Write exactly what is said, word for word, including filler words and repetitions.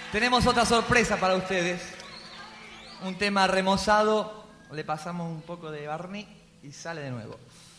Tenemos otra sorpresa para ustedes. Un tema remozado. Le pasamos un poco de Barney y sale de nuevo.